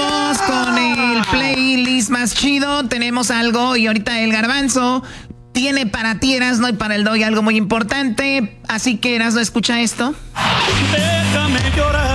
Vamos con el playlist más chido. Tenemos algo y ahorita el Garbanzo tiene para ti, Erasno, y para el Doggy algo muy importante. Así que, Erasno, escucha esto. Déjame llorar.